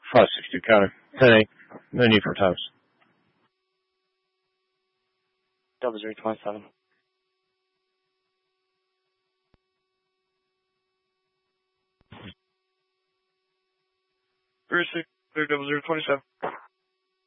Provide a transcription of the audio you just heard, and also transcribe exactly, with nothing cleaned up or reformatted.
five sixty-two counter. ten eight. No need for times. Double zero twenty-seven. Three six, double zero twenty-seven.